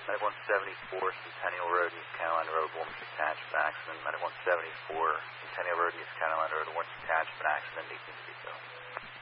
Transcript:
Medic 174, Centennial Road, East Carolina Road, warrant attachment accident. Medic 174, Centennial Road, East Carolina Road, warrant attachment accident, 18 to be so.